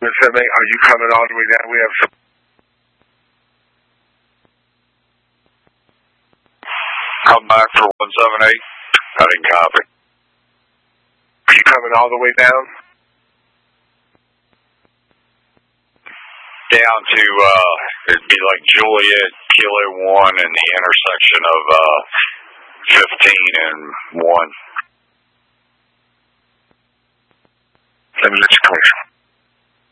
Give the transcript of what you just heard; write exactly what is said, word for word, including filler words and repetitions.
Are you coming all the way down? We have some. Come back for one seven eight. I didn't copy. Are you coming all the way down? Down to, uh, it'd be like Juliet, Kilo one, and the intersection of, uh, fifteen and one. Let me let you come here.